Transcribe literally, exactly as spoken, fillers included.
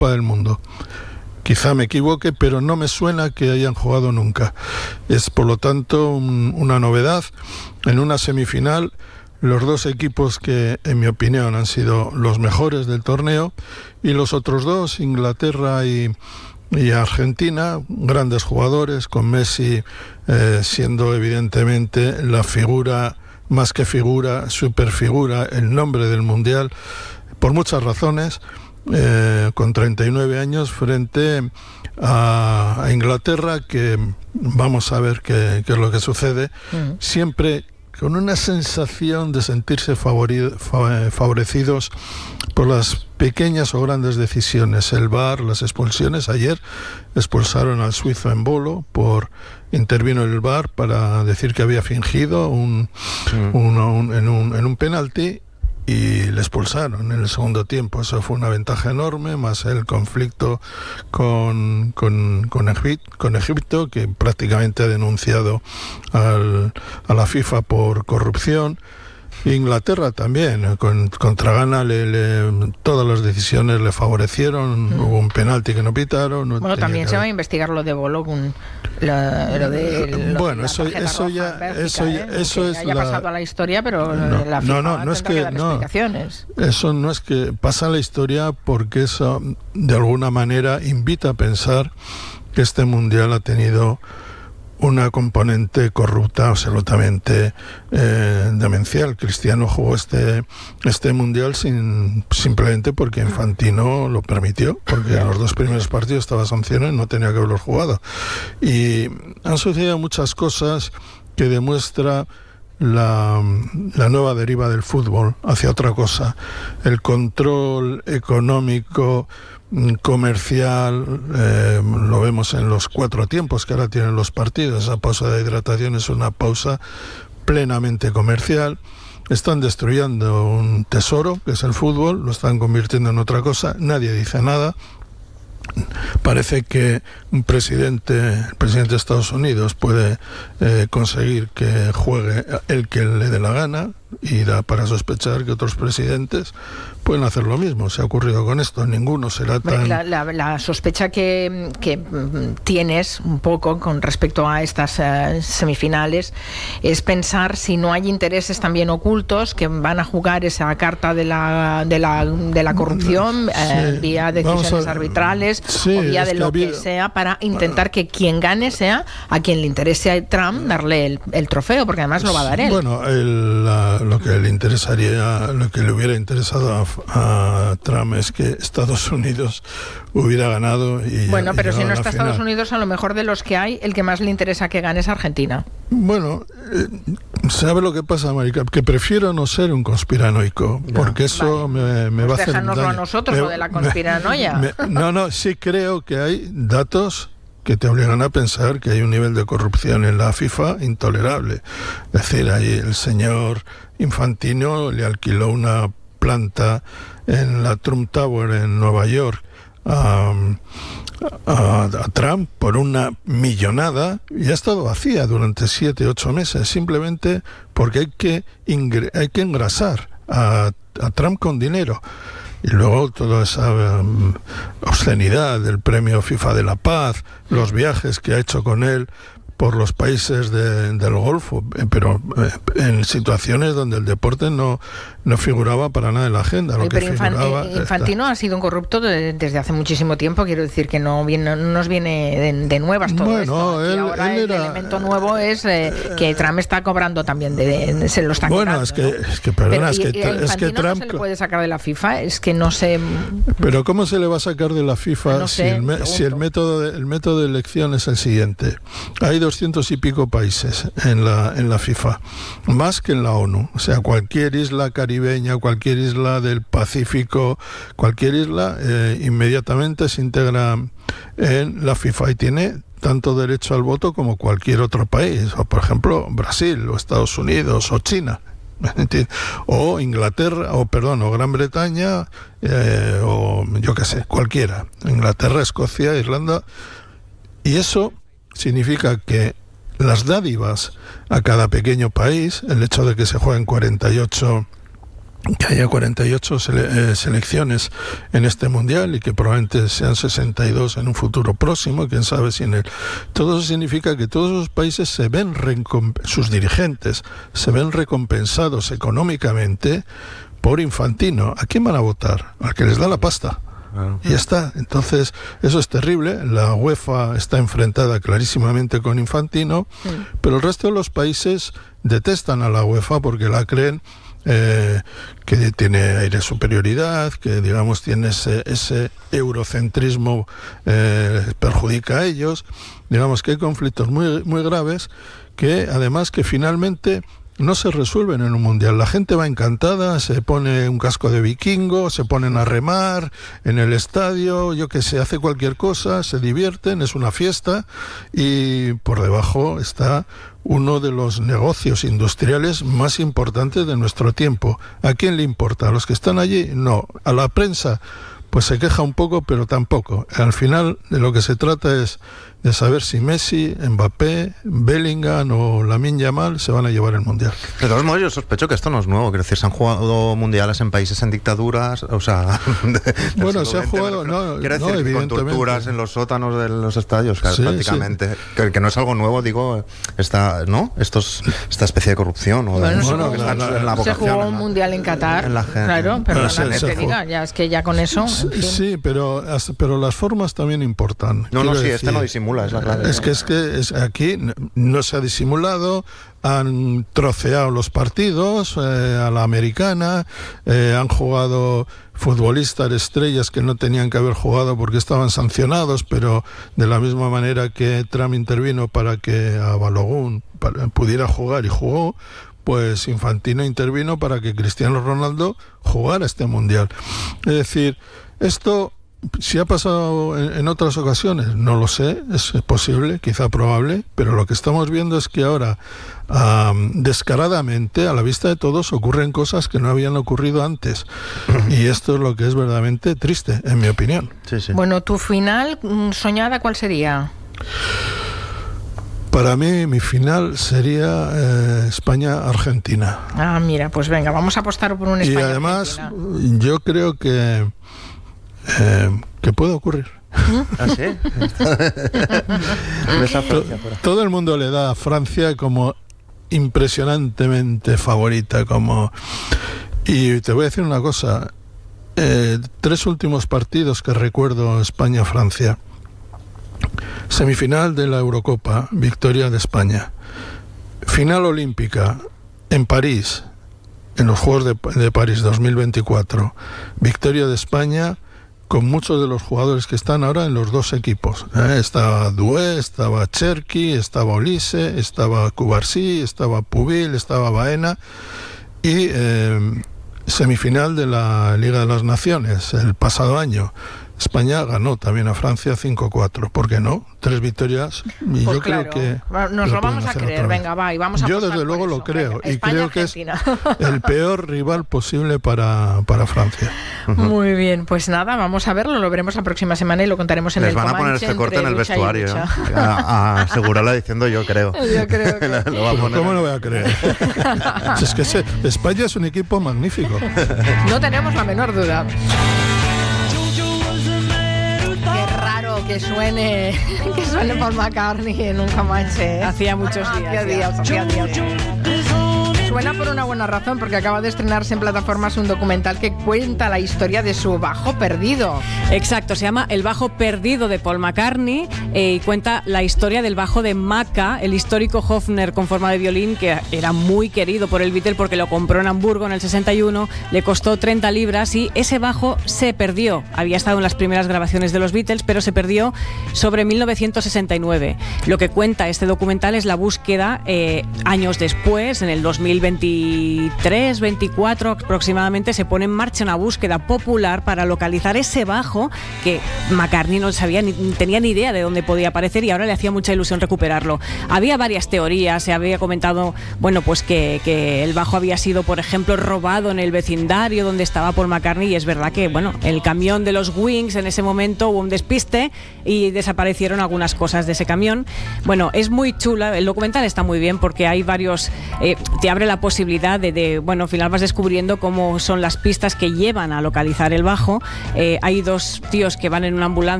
Copa del Mundo. Quizá me equivoque, pero no me suena que hayan jugado nunca. Es, por lo tanto, un, una novedad. En una semifinal, los dos equipos que, en mi opinión, han sido los mejores del torneo, y los otros dos, Inglaterra y, y Argentina, grandes jugadores, con Messi eh, siendo evidentemente la figura, más que figura, superfigura, el nombre del Mundial, por muchas razones. Eh, con treinta y nueve años frente a, a Inglaterra, que vamos a ver qué, qué es lo que sucede, uh-huh. siempre con una sensación de sentirse favori- fa- favorecidos por las pequeñas o grandes decisiones, el V A R, las expulsiones. Ayer expulsaron al suizo Embolo, por intervino el V A R para decir que había fingido un, uh-huh. un, un, en un, en un penalti, y le expulsaron en el segundo tiempo. Eso fue una ventaja enorme, más el conflicto con, con, con, Egip, con Egipto, que prácticamente ha denunciado al, a la FIFA por corrupción. Inglaterra también, con, contra Ghana le, le, todas las decisiones le favorecieron, mm. hubo un penalti que no pitaron. No bueno, también se va a investigar lo de Bolo, un, la, lo de lo bueno, de eso, eso ya, Bélgica, eso, ¿eh? eso es haya la... pasado a la historia, pero no, la FIFA no, no, no es que, que dar no, explicaciones. Eso no es que pasa a la historia, porque eso de alguna manera invita a pensar que este mundial ha tenido una componente corrupta absolutamente eh, demencial. Cristiano jugó este este mundial sin simplemente porque Infantino lo permitió, porque en los dos primeros partidos estaba sancionado y no tenía que haberlos jugado. Y han sucedido muchas cosas que demuestra la, la nueva deriva del fútbol hacia otra cosa. El control económico, comercial, eh, lo vemos en los cuatro tiempos que ahora tienen los partidos. Esa pausa de hidratación es una pausa plenamente comercial. Están destruyendo un tesoro, que es el fútbol, lo están convirtiendo en otra cosa, nadie dice nada. Parece que un presidente, el presidente de Estados Unidos, puede eh, conseguir que juegue el que le dé la gana, y da para sospechar que otros presidentes pueden hacer lo mismo. Se ha ocurrido con esto, ninguno será tan... La, la, la sospecha que, que tienes un poco con respecto a estas uh, semifinales es pensar si no hay intereses también ocultos que van a jugar esa carta de la de la, de la corrupción, sí, eh, vía decisiones a, arbitrales, sí, o vía de lo que, habido, que sea, para intentar uh, que quien gane sea a quien le interese a Trump darle el, el trofeo, porque además lo va a dar él. Bueno, el, la, lo que le interesaría, lo que le hubiera interesado a, a Trump es que Estados Unidos hubiera ganado. Y bueno, ya, pero y si no está final. Estados Unidos, a lo mejor de los que hay, el que más le interesa que gane es Argentina. Bueno, eh, ¿sabe lo que pasa, Marica? Que prefiero no ser un conspiranoico, no, porque eso vale. me, me pues va a hacer daño. a nosotros me, lo de la conspiranoia. Me, me, no, no, sí creo que hay datos que te obligan a pensar que hay un nivel de corrupción en la FIFA intolerable. Es decir, ahí el señor Infantino le alquiló una planta en la Trump Tower en Nueva York a, a, a Trump por una millonada, y ha estado vacía durante siete, ocho meses, simplemente porque hay que, ingre- hay que engrasar a, a Trump con dinero. Y luego toda esa um, obscenidad del premio FIFA de la Paz, los viajes que ha hecho con él por los países de, del Golfo, pero eh, en situaciones donde el deporte no, no figuraba para nada en la agenda. Lo pero que Infan- figuraba, Infantino está. ha sido un corrupto de, desde hace muchísimo tiempo, quiero decir que no, viene, no nos viene de, de nuevas todo bueno, esto. Él, y ahora él el era, elemento nuevo es eh, que Trump está cobrando también, de, de, se lo está bueno, cobrando. es que, ¿no? es que perdona, pero, es que, y, y a es que Trump... no se le puede sacar de la FIFA, es que no sé... Pero ¿cómo se le va a sacar de la FIFA no si, sé, el, me, si el, método de, el método de elección es el siguiente? Hay doscientos y pico países en la, en la FIFA, más que en la ONU. O sea, cualquier isla caribeña, cualquier isla del Pacífico, cualquier isla eh, inmediatamente se integra en la FIFA y tiene tanto derecho al voto como cualquier otro país, o por ejemplo Brasil o Estados Unidos o China, o Inglaterra, o perdón, o Gran Bretaña, eh, o yo qué sé, cualquiera, Inglaterra, Escocia, Irlanda. Y eso significa que las dádivas a cada pequeño país, el hecho de que se jueguen cuarenta y ocho que haya cuarenta y ocho sele- eh, selecciones en este mundial y que probablemente sean sesenta y dos en un futuro próximo, quién sabe si en el... Todo eso significa que todos los países se ven, recomp- sus dirigentes se ven recompensados económicamente por Infantino. ¿A quién van a votar? Al que les da la pasta. Claro. Y ya está. Entonces, eso es terrible. La UEFA está enfrentada clarísimamente con Infantino, sí. Pero el resto de los países detestan a la UEFA porque la creen Eh, que tiene aire de superioridad, que digamos tiene ese, ese eurocentrismo, eh, perjudica a ellos. Digamos que hay conflictos muy, muy graves que además que finalmente no se resuelven en un mundial. La gente va encantada, se pone un casco de vikingo, se ponen a remar en el estadio, yo que sé, hace cualquier cosa, se divierten, es una fiesta, y por debajo está uno de los negocios industriales más importantes de nuestro tiempo. ¿A quién le importa? ¿A los que están allí? No. ¿A la prensa? Pues se queja un poco, pero tampoco. Al final de lo que se trata es de saber si Messi, Mbappé, Bellingham o Lamine Yamal se van a llevar el mundial. De todos modos, yo sospecho que esto no es nuevo, quiero decir, se han jugado mundiales en países en dictaduras, o sea... Bueno, se ha jugado, no, quiero no, decir, evidentemente. Con torturas en los sótanos de los estadios, claro, sí, prácticamente. Sí. Que, que no es algo nuevo, digo, esta, ¿no? Estos, esta especie de corrupción, o bueno, de, bueno, no, que están la, en la se jugó un en la, mundial en Qatar, en la gente. Claro, pero se, no te diga, ya es que ya con eso... Sí, sí, pero, pero las formas también importan. No, no, sí, decir, este no disimula, es la clave. Es que, es que es, aquí no se ha disimulado, han troceado los partidos eh, a la americana, eh, han jugado futbolistas estrellas que no tenían que haber jugado porque estaban sancionados, pero de la misma manera que Trump intervino para que a Balogun para, pudiera jugar y jugó, pues Infantino intervino para que Cristiano Ronaldo jugara este mundial. Es decir, esto... Si ha pasado en, en otras ocasiones, no lo sé, es posible, quizá probable, pero lo que estamos viendo es que ahora, um, descaradamente, a la vista de todos, ocurren cosas que no habían ocurrido antes. Y esto es lo que es verdaderamente triste, en mi opinión. Sí, sí. Bueno, ¿tu final soñada cuál sería? Para mí, mi final sería eh, España-Argentina. Ah, mira, pues venga, vamos a apostar por un España. Y además, yo creo que Eh, que puede ocurrir. ¿Ah, sí? Todo el mundo le da a Francia como impresionantemente favorita, como... Y te voy a decir una cosa, eh, tres últimos partidos que recuerdo, España-Francia, semifinal de la Eurocopa, victoria de España, final olímpica en París, en los Juegos de, de París dos mil veinticuatro, victoria de España con muchos de los jugadores que están ahora en los dos equipos. ¿eh? Estaba Doué, estaba Cherki, estaba Olise, estaba Cubarsí, estaba Pubil, estaba Baena, y eh, semifinal de la Liga de las Naciones el pasado año. España ganó también a Francia cinco cuatro. ¿Por qué no? Tres victorias. Y pues yo claro, creo que nos lo, lo vamos a creer. Venga, va, y vamos a Yo desde luego eso. lo creo. Venga, y España, creo Argentina. que es el peor rival posible para, para Francia. Uh-huh. Muy bien, pues nada, vamos a verlo. Lo veremos la próxima semana y lo contaremos en Les el van a poner este corte en el vestuario. A, a asegurarla diciendo yo creo. Yo creo que... lo va a poner. ¿Cómo lo voy a creer? Es que ese, España es un equipo magnífico. No tenemos la menor duda. Que suene, que suene Paul McCartney en un Comanche. Hacía muchos días. Hacía días, hacía días. Suena por una buena razón, porque acaba de estrenarse en plataformas un documental que cuenta la historia de su bajo perdido. Exacto, se llama El bajo perdido de Paul McCartney eh, y cuenta la historia del bajo de Macca, el histórico Hofner con forma de violín que era muy querido por el Beatle porque lo compró en Hamburgo en el sesenta y uno, le costó treinta libras y ese bajo se perdió. Había estado en las primeras grabaciones de los Beatles, pero se perdió sobre mil novecientos sesenta y nueve. Lo que cuenta este documental es la búsqueda eh, años después, en el dos mil veintitrés, veinticuatro aproximadamente, se pone en marcha una búsqueda popular para localizar ese bajo que McCartney no sabía ni tenía ni idea de dónde podía aparecer y ahora le hacía mucha ilusión recuperarlo. Había varias teorías, se había comentado, bueno, pues que, que el bajo había sido, por ejemplo, robado en el vecindario donde estaba Paul McCartney, y es verdad que, bueno, el camión de los Wings en ese momento hubo un despiste y desaparecieron algunas cosas de ese camión. Bueno, es muy chula, el documental está muy bien porque hay varios, eh, te abre la la posibilidad de, de, bueno, al final vas descubriendo cómo son las pistas que llevan a localizar el bajo. Eh, hay dos tíos que van en una ambulancia